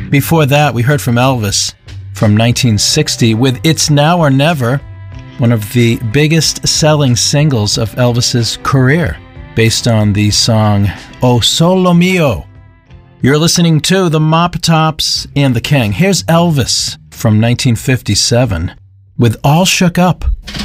Before that, we heard from Elvis from 1960 with It's Now or Never, one of the biggest selling singles of Elvis's career, based on the song O Solo Mio. You're listening to the Mop Tops and the King. Here's Elvis from 1957 with All Shook Up.